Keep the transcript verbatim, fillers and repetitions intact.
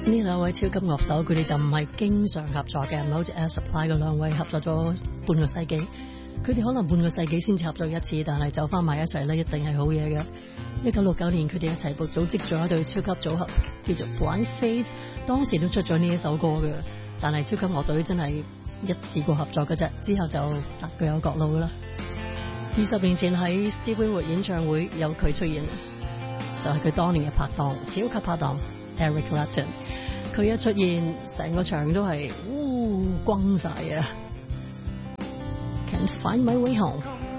呢兩位超級樂手，佢哋就唔係經常合作嘅，唔係好似 Air Supply 嗰兩位合作咗半個世紀。佢哋可能半個世紀先至合作一次，但係走翻埋一齊咧，一定係好嘢嘅。一九六九年，佢哋一齊部組織咗一對超級組合，叫做 Blind Faith， 當時都出咗呢一首歌嘅。但係超級樂隊真係一次過合作嘅啫，之後就各有各路啦。二十年前喺 Steve Winwood 演唱會有佢出現，就係、是、佢當年嘅拍檔，超級拍檔 Eric Clapton。佢一出現，成個場都係，嗚，轟晒啊！Can't find my way home。